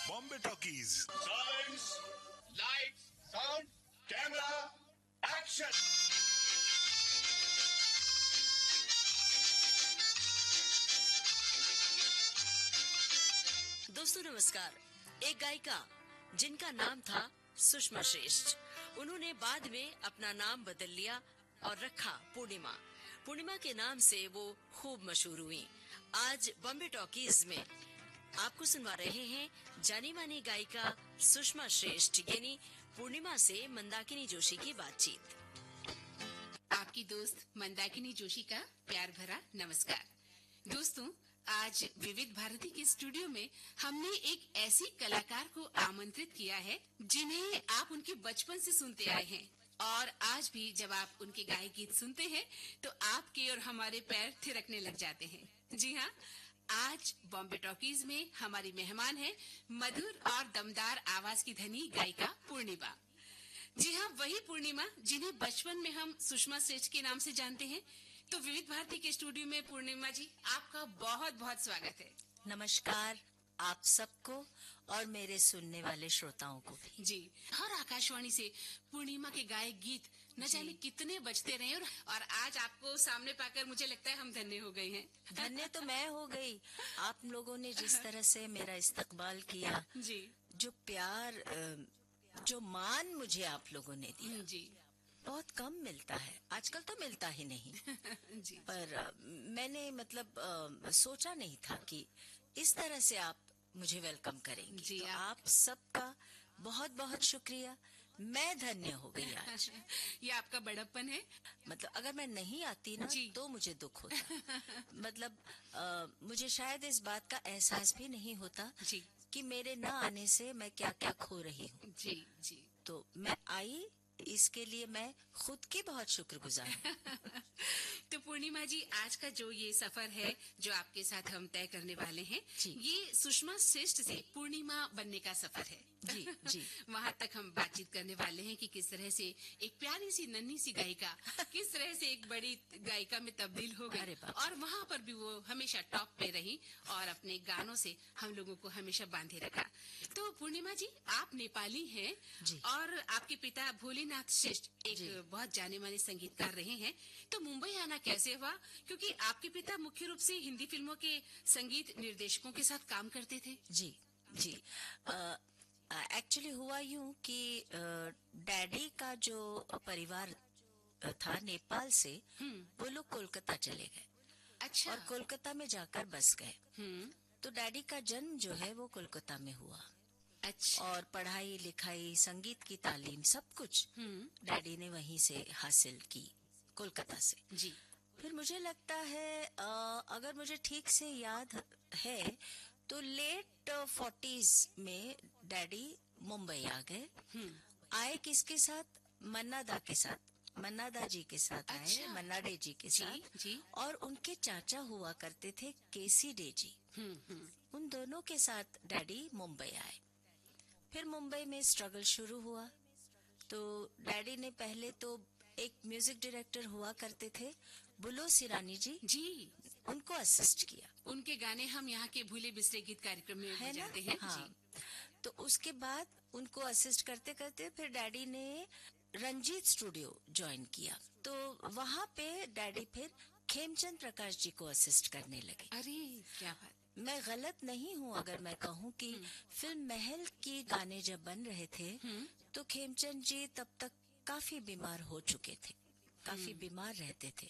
Bombay talkies. Silence, lights, sound, camera, action. दोस्तों नमस्कार। एक गायिका जिनका नाम था सुषमा श्रेष्ठ, उन्होंने बाद में अपना नाम बदल लिया और रखा पूर्णिमा। पूर्णिमा के नाम से वो खूब मशहूर हुई। आज बॉम्बे टॉकीज में आपको सुनवा रहे हैं जानी मानी गायिका सुषमा श्रेष्ठ यानी पूर्णिमा से मंदाकिनी जोशी की बातचीत। आपकी दोस्त मंदाकिनी जोशी का प्यार भरा नमस्कार। दोस्तों, आज विविध भारती के स्टूडियो में हमने एक ऐसी कलाकार को आमंत्रित किया है जिन्हें आप उनके बचपन से सुनते आए हैं और आज भी जब आप उनके गाए गीत सुनते हैं तो आपके और हमारे पैर थिरकने लग जाते हैं। जी हाँ, आज बॉम्बे टॉकीज में हमारी मेहमान है मधुर और दमदार आवाज की धनी गायिका पूर्णिमा। जी हाँ, वही पूर्णिमा जिन्हें बचपन में हम सुषमा श्रेष्ठ के नाम से जानते हैं। तो विविध भारती के स्टूडियो में पूर्णिमा जी, आपका बहुत बहुत स्वागत है। नमस्कार आप सबको और मेरे सुनने वाले श्रोताओं को भी। जी, हर आकाशवाणी से पूर्णिमा के गाए गीत न जाने कितने बजते रहे और आज आपको सामने पाकर मुझे लगता है हम धन्य हो गए हैं। धन्य तो मैं हो गई। आप लोगों ने जिस तरह से मेरा इस्तकबाल किया, जी, जो प्यार, जो मान मुझे आप लोगों ने दिया, जी, बहुत कम मिलता है। आजकल तो मिलता ही नहीं। जी, पर मैंने सोचा नहीं था कि इस तरह से आप मुझे वेलकम करेंगे। जी, तो आप सबका बहुत बहुत शुक्रिया। मैं धन्य हो गई आज। ये आपका बड़प्पन है। अगर मैं नहीं आती ना जी। तो मुझे दुख होता। मुझे शायद इस बात का एहसास भी नहीं होता जी, कि मेरे न आने से मैं क्या क्या खो रही हूँ। जी, जी। तो मैं आई, इसके लिए मैं खुद की बहुत शुक्रगुजार हूँ। तो पूर्णिमा जी, आज का जो ये सफर है जो आपके साथ हम तय करने वाले हैं, जी। ये सुषमा श्रेष्ठ से पूर्णिमा बनने का सफर है। जी, जी। वहाँ तक हम बातचीत करने वाले हैं कि किस तरह से एक प्यारी सी नन्ही सी गायिका किस तरह से एक बड़ी गायिका में तब्दील हो अरे गई बाप। और वहाँ पर भी वो हमेशा टॉप पे रही और अपने गानों से हम लोगों को हमेशा बांधे रखा। तो पूर्णिमा जी, आप नेपाली हैं जी। और आपके पिता भोलेनाथ श्रेष्ठ एक जी। बहुत जाने माने संगीतकार रहे हैं। तो मुंबई आना कैसे हुआ? क्योंकि आपके पिता मुख्य रूप से हिंदी फिल्मों के संगीत निर्देशकों के साथ काम करते थे। जी, जी। एक्चुअली हुआ यूं कि डैडी का जो परिवार था नेपाल से, वो लोग कोलकाता चले गए अच्छा। और कोलकाता में जाकर बस गए। हम्म। तो डैडी का जन्म जो है वो कोलकाता में हुआ अच्छा। और पढ़ाई लिखाई, संगीत की तालीम, सब कुछ डैडी ने वहीं से हासिल की, कोलकाता से। जी। फिर मुझे लगता है अगर मुझे ठीक से याद है तो लेट 40s में डैडी मुंबई आ गए। आए किसके साथ? मन्ना दा के साथ, मन्ना दा जी के साथ आए। अच्छा। मन्ना डे जी के जी, साथ। जी। और उनके चाचा हुआ करते थे केसी डे जी। उन दोनों के साथ डैडी मुंबई आए। फिर मुंबई में स्ट्रगल शुरू हुआ। तो डैडी ने पहले तो एक म्यूजिक डायरेक्टर हुआ करते थे बुलो सिरानी जी, जी, उनको असिस्ट किया। उनके गाने हम यहाँ के भूले बिसरे गीत कार्यक्रम में है ना? बजाते हैं। हाँ। जी। तो उसके बाद उनको असिस्ट करते करते फिर डैडी ने रंजीत स्टूडियो ज्वाइन किया। तो वहाँ पे डैडी फिर खेमचंद प्रकाश जी को असिस्ट करने लगे। अरे क्या बात। मैं गलत नहीं हूँ अगर मैं कहूँ कि फिल्म महल की गाने जब बन रहे थे तो खेमचंद जी तब तक काफी बीमार हो चुके थे, काफी बीमार रहते थे।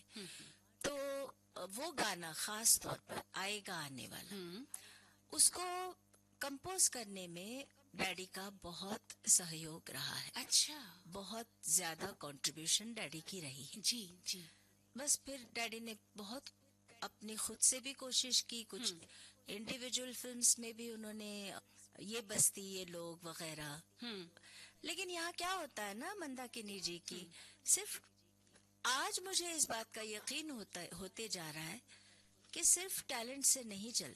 तो वो गाना खास तौर पर आएगा आने वाला, उसको कंपोज करने में डैडी का बहुत सहयोग रहा है। अच्छा। बहुत ज्यादा कंट्रीब्यूशन डैडी की रही है। जी, जी। बस फिर डैडी ने बहुत अपनी खुद से भी कोशिश की, कुछ इंडिविजुअल फिल्म्स में भी उन्होंने ये बस्ती ये लोग वगैरह। लेकिन यहाँ क्या होता है ना मंदाकिनी जी की, सिर्फ आज मुझे इस बात का यकीन होते जा रहा है कि सिर्फ टैलेंट से नहीं चलता।